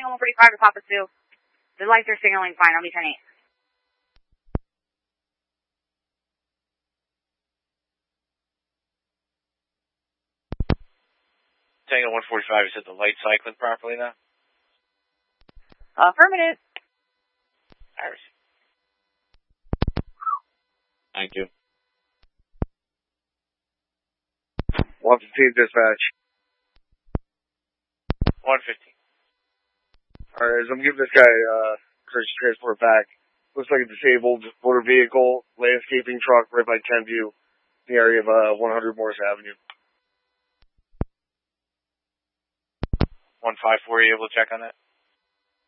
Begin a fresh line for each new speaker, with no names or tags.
Tango 145 to Papa Sue. The lights are signaling fine. I'll be 10-8.
Tango 145, you said the light cycling properly now?
Affirmative.
Iris. Thank you.
115 dispatch.
115.
Alright, as I'm giving this guy, courtesy transport back, looks like a disabled motor vehicle, landscaping truck right by Kenview, in the area of, 100 Morris Avenue.
154, are you able to check on that?